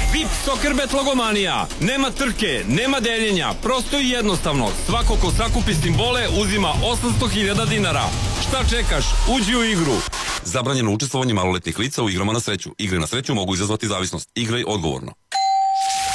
VIP Soccerbet logomanija. Nema trke, nema deljenja, prosto i jednostavno. Svako ko sakupi simbole uzima 800.000 dinara. Šta čekaš? Uđi u igru. Zabranjeno učestvovanje maloletnih lica u igrama na sreću. Igre na sreću mogu izazvati zavisnost. Igraj odgovorno.